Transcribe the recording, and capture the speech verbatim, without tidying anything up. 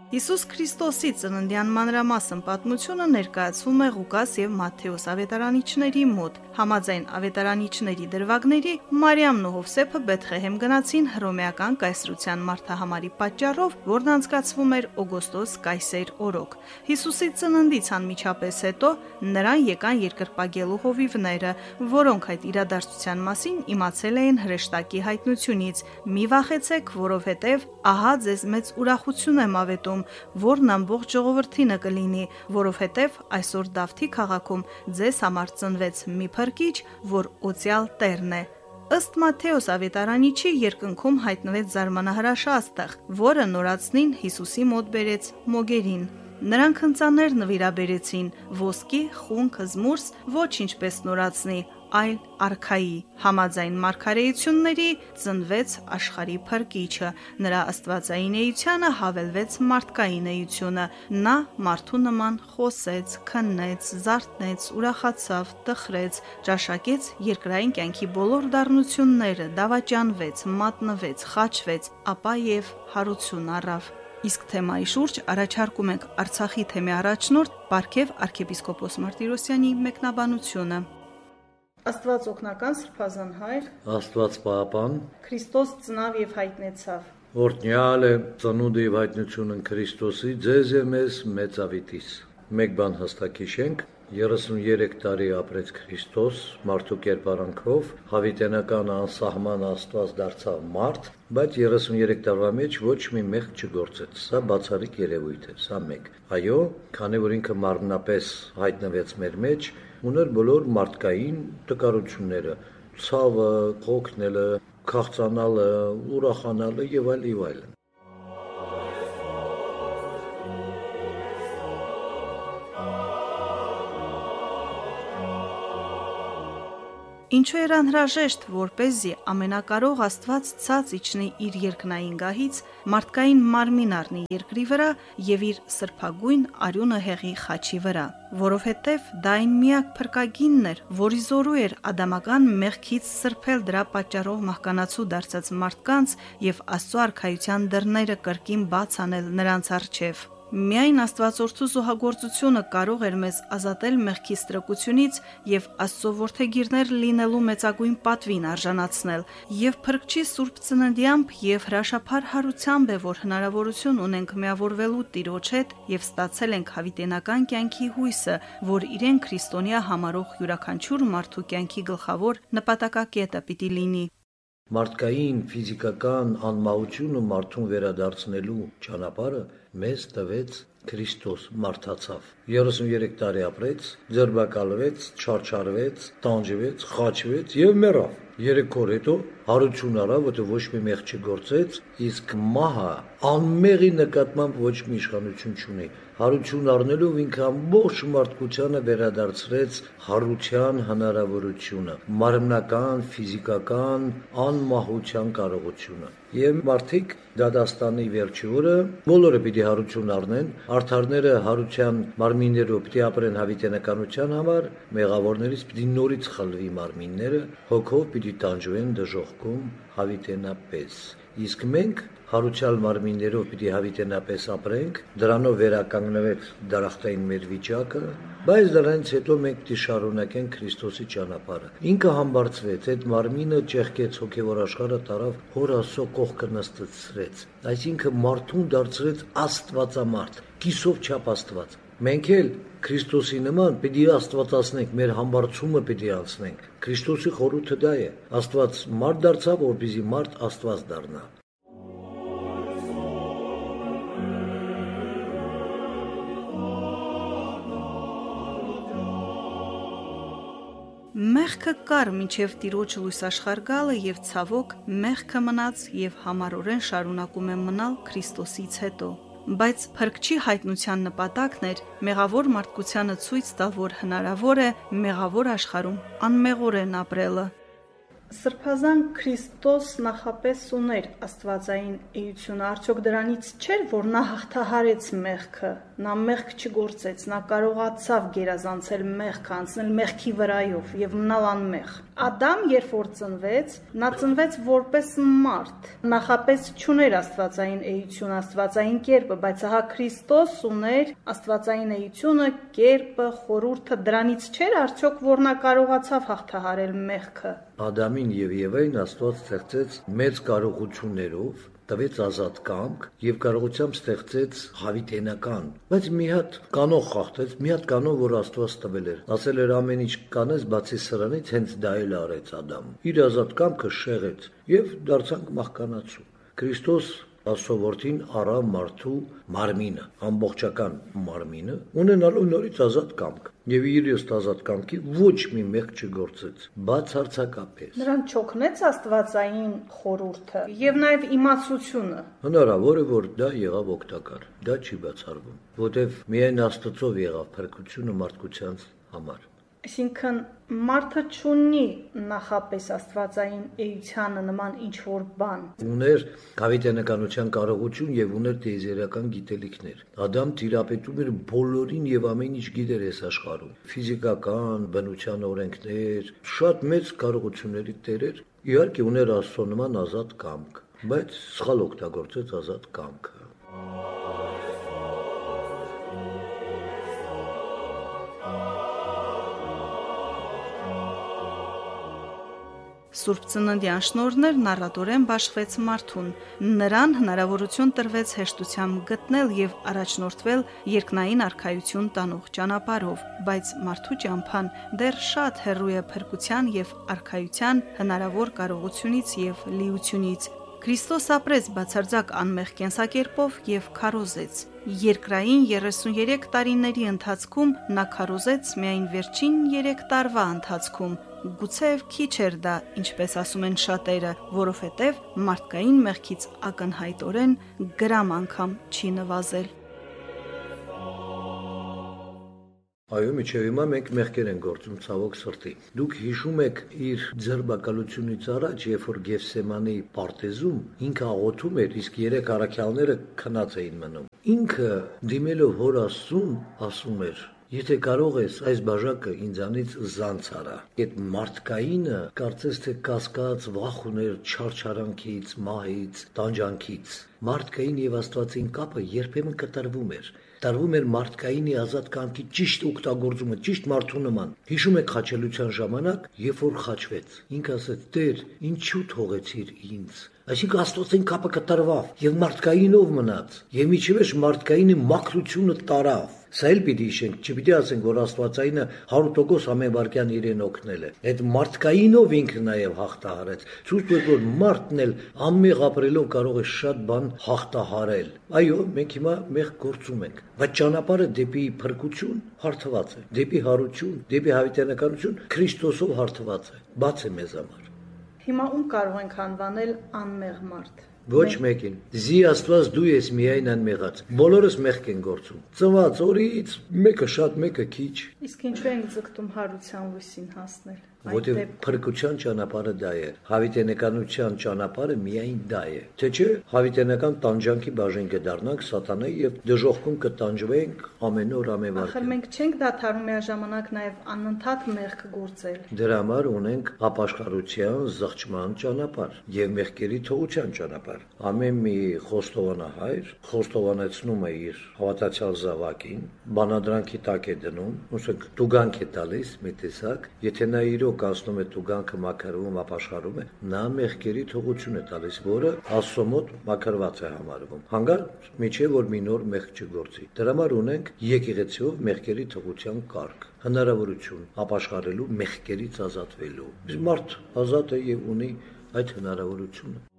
Հիսուս Քրիստոսի ծննդյան մանրամասն պատմությունը ներկայացվում է Ղուկաս և Մատթեոս ավետարանիչների մոտ։ Համաձայն ավետարանիչների դրվագների Մարիամն ու Հովսեփը Բեթղեհեմ գնացին հռոմեական կայսրության մարդահամարի պատճառով, որն անցկացվում էր օգոստոս կայսեր օրոք։ Հիսուսի ծննդից անմիջապես հետո նրան եկան երկրպագելու հովիվները, որոնք այդ իրադարձության մասին իմացել էին հրեշտակի հայտնությունից։ Մի վախեցեք, որովհետև ահա ձեզ մեծ ուրախություն եմ ավետում, որն ամբողջ ժողովրդինը կլինի, որովհետև այսօր Դավթի քաղաքում ձեզ համար ծնվեց մի փրկիչ, որ օծյալ Տերն է։ Ըստ Մատթեոս ավետարանիչի երկնքում հայտնվեց զարմանահրաշ աստղ, որը նորածնին Հիսուսի մոտ բերեց մոգերին։ Նրանք հնծաներ նվիրաբերեցին, ոսկի, խունկ, զմուրս, ոչ ինչպես նորածնի, այլ արքայի։ Համաձայն մարգարեությունների ծնվեց աշխարհի փրկիչը, նրա աստվածային էությանը հավելվեց մարդկային էությունը, նա մարդու նման խոսեց, քննեց, զարթնեց, ուրախացավ, տխրեց, ճաշակեց երկրային կյանքի բոլոր դառնությունները, դավաճանվեց, մատնվեց, խաչվեց, ապա եւ հարություն առավ։ Իսկ թեմայի շուրջ առաջարկում ենք Արցախի թեմի առաջնորդ Պարքև arczepiskopos Martirosyan-ի մեկնաբանությունը։ Աստված օգնական Սրբազան հայր, Աստված պահապան, Քրիստոս ծնավ եւ հայտնեցավ։ Օրհնյալ է ծնունդը եւ հայտնությունն Քրիստոսի, ձեզ եւ մեզ մեծավիտիս։ Մեկ բան հստակ հիշենք, երեսունյերեք տարի ապրեց Քրիստոս մարդու կերպարանքով, հավիտենական անսահման Աստված դարձավ մարդ, բայց երեսունյերեք տարվա մեջ ոչ մի մեղք չգործեց։ Սա բացառիկ երևույթ է, սա մեկ։ Այո, քանի որ ինքը մարմնապես հայտնվեց մեր մեջ, ուներ բոլոր մարդկային տկարությունները, ցավը, հոգնելը, քաղցանալը, ուրախանալը եւ այլ եւ այլն։ Ինչու էր անհրաժեշտ, որպեսզի ամենակարող Աստված ցած իջնի իր երկնային գահից, մարդկային մարմին առնի երկրի վրա եւ իր սրբագույն արյունը հեղի խաչի վրա, որովհետեւ դա այն միակ փրկագինն էր, որի զորու էր ադամական մեղքից սրբել դրա պատճառով մահկանացու դարձած մարդկանց եւ Աստծո արքայության դռները կրկին բաց անել նրանց առջեւ։ Միայն Աստվածորդու զոհագործությունը կարող էր մեզ ազատել մեղքի ստրկությունից եւ Աստծո որդեգիրներ լինելու մեծագույն պատվին արժանացնել, եւ Փրկչի Սուրբ Ծննդյամբ եւ հրաշափառ հարությամբ է, որ հնարավորություն ունենք միավորվելու Տիրոջ հետ եւ ստացել ենք հավիտենական կյանքի հույսը, որ իրեն քրիստոնյա համարող յուրաքանչյուր մարդու կյանքի գլխավոր նպատակակետը պիտի լինի։ Մարդկային ֆիզիկական անմահությունը մարդուն վերադարձնելու ճանապարհը մեզ տվեց Քրիստոս, մարդացավ։ երեսունյերեք տարի ապրեց, ձերբակալվեց, չարչարվեց, տանջվեց, խաչվեց եւ մեռավ։ Երեք օր հետո հարություն առավ, որտեղ ոչ մի մեղք չգործեց, իսկ մահը անմեղի նկատմամբ ոչ մի իշխանություն չունի։ Հարություն առնելով ինքը ամբողջ մարդկությանը վերադարձրեց հարության հնարավորությունը, մարմնական, ֆիզիկական անմահության կարողությունը։ Եվ մարդիկ դատաստանի վերջի օրը բոլորը պիտի հարություն առնեն, արդարները հարության մարմիններով պիտի ապրեն հավիտենականության համար, մեղավորներից պիտի նորից խլվի մարմինները, հոգով պիտի տանջվեն դժոխքում հավիտենապես։ Իսկ մենք հարուցյալ մարմիններով պիտի հավիտենապես ապրենք, դրանով վերականգնվեց դարախտային մեր վիճակը, բայց դրանից հետո մենք պիտի շարունակենք Քրիստոսի ճանապարհը։ Ինքը համբարձվեց, այդ մարմինը ճեղքեց, հոգևոր աշխարհը տարավ, Հոր Աստծո կողքը նստեցրեց։ Այսինքն մարդուն դարձրեց Աստվածամարդ, կիսով չափ Աստված։ Մենք էլ Քրիստոսի նման պիտի աստվածացնենք, մեր համբարձումը պիտի անցնենք։ Քրիստոսի խորհուրդը դա է։ Աստված մարդ դարձավ, որպեսզի մարդ Աստված դառնա։ Մեղքը կար մինչև Տիրոջ լույս աշխարհ գալը եւ ցավոք մեղքը մնաց եւ համառորեն շարունակում է մնալ Քրիստոսից հետո։ Բայց Փրկչի հայտնության նպատակն էր մեղավոր մարդկությանը ցույց տալ, որ հնարավոր է մեղավոր աշխարհում անմեղորեն ապրելը։ Սրբազան Քրիստոս նախապես ուներ աստվածային էությունը, արդյոք դրանից չէր, որ նա հաղթահարեց մեղքը, նա մեղք չգործեց, նա կարողացավ գերազանցել մեղքը, անցնել մեղքի վրայով եւ մնալ անմեղ։ Ադամ, երբ որ ծնվեց, նա ծնվեց որպես մարդ։ Նախապես չուներ աստվածային էություն, աստվածային կերպը, բայց ահա Քրիստոս ուներ աստվածային էությունը, կերպը, խորհուրդը, դրանից չէր արդյոք, որ նա կարողացավ հաղթահարել մեղքը։ Ադամին եւ Եվային Աստված ստեղծեց մեծ կարողություններով, տվեց ազատ կամք եւ կարողությամբ ստեղծեց հավիտենական, բայց մի հատ կանոն խախտեց, մի հատ կանոն, որ Աստված տվել էր։ Ասել էր ամեն ինչ կանես, բացի սրանից, հենց դա էլ արեց Ադամը։ Իր ազատ կամքը շեղեց եւ դարձանք մահկանացու։ Քրիստոս Աստծո առավ մարդու մարմինը, ամբողջական մարմինը, ունենալով նորից ազատ կամք։ Եվ իր ըստ ազատ կամքի ոչ մի մեղք չգործեց, բացարձակապես։ Նրան չօգնեց աստվածային խորհուրդը եւ նաեւ իմացությունը։ Հնարավոր է, որ դա եղավ օգտակար, դա չի բացառվում, որտեվ միայն Աստծով եղավ փրկությունը մարդկության համար։ Այսինքն մարդը չունի նախապես աստվածային էությանը նման ինչ-որ բան։ Ուներ հավիտենականության կարողություն եւ ուներ տիեզերական գիտելիքներ։ Ադամ թիրապետում էր բոլորին եւ ամեն ինչ գիտեր այս աշխարհում։ Ֆիզիկական, բնության օրենքներ, շատ մեծ կարողությունների տեր էր։ Իհարկե ուներ Աստծո նման ազատ կամք, բայց սխալ օգտագործեց ազատ կամքը։ Սուրբ Ծննդյան շնորհներն առատորեն բաշխվեց մարդուն, նրան հնարավորություն տրվեց հեշտությամբ գտնել եւ առաջնորդվել երկնային արքայություն տանող ճանապարհով, բայց մարդու ճամփան դեռ շատ հեռու է փրկության եւ արքայության հնարավոր կարողությունից եւ լիությունից։ Քրիստոս ապրեց բացարձակ անմեղ կենսակերպով եւ քարոզեց։ Երկրային երեսուններեք տարիների ընթացքում նա քարոզեց միայն վերջին երեք տարվա ընթացքում։ Գուցեև քիչ էր դա, ինչպես ասում են շատերը, որովհետև մարդկային մեղքից ակնհայտորեն գրամ անգամ չի նվազել։ Այո, միջև հիմա մենք մեղքեր են գործում ցավոք սրտի։ Դուք հիշում եք իր ձերբակալությունից առաջ, երբ որ Գեֆսեմանի պարտեզում ինքը աղոթում էր, իսկ երեք առաքյալները քնած էին մնում։ Ինքը դիմելով Հոր Աստծուն ասում էր. Եթե կարող ես այս բաժակը ինձանից զանց արա։ Այդ մարդկայինը կարծես թե կասկած վախ ուներ չարչարանքից, մահից, տանջանքից։ Մարդկային եւ Աստվածային կապը երբեմն կտրվում էր։ Տարվում էր մարդկայինի ազատ կամքի ճիշտ օգտագործումը, ճիշտ մարդու նման։ Հիշում եք խաչելության ժամանակ, երբ որ խաչվեց, ինքը ասաց. «Տեր, ինչու թողեցիր ինձ»։ Այսինքն Աստծային կապը կտրվավ եւ մարդկայինով մնաց։ Եվ միջևերջ մարդկայինի մաքրությունը տարավ։ Սա էլ պիտի հիշենք, չպիտի ասենք, որ Աստվածայինը հարյուր տոկոս ամեն վարքյան իրեն օգնել է։ Այդ մարդկայինով ինքը նաև հաղթահարեց։ Ցույց տուր, որ մարդն էլ անմեղ ապրելով կարող է շատ բան հաղթահարել։ Այո, մենք հիմա մեղ գործում ենք, բայց ճանապարհը դեպի փրկություն հարթված է, դեպի հարություն, դեպի հավիտենականություն Քրիստոսով հարթված է։ Բաց է մեզ համար։ Հիմա ում կարող ենք անվանել անմեղ մարդ։ Ոչ մեկին։ Զի Աստված դու ես միայն անմեղած։ Բոլորս մեղք են գործում։ Ծնված օրից մեկը շատ, մեկը քիչ։ Իսկ ինչու ենք ձգտում հարության լույսին հասնել։ Որտեղ փրկության ճանապարհը դա է, հավիտենականության ճանապարհը միայն դա է։ Թե չէ, հավիտենական տանջանքի բաժին կդառնանք սատանայի եւ դժոխքում կտանջվենք ամեն օր ամեն վարք։ Ախր մենք չենք դադարում միաժամանակ նաեւ անընդհատ մեղք գործել։ Դրա համար ունենք ապաշխարության, զղջման ճանապարհ եւ մեղքերի թողության ճանապարհ։ Ամեն մի խոստովանահայր խոստովանեցնում է իր հավատացյալ զավակին, բանադրանքի տակ է դնում, ուսեք տուգանք է տալիս մի տեսակ, եթե նա իրոք անցնում է տուգանքը մաքրվում, ապաշխարում է, նա մեղքերի թողություն է տալիս, որը Աստծո մոտ մաքրված է համարվում։ Հանգարտ միջև որ մի նոր մեղք չգործի։ Դրա համար ունենք եկեղեցիով մեղքերի թողության կարգ, հնարավորություն ապաշխարելու, մեղքերից ազատվելու։ Իսկ մարդ ազատ է եւ ունի այդ հնարավորությունը։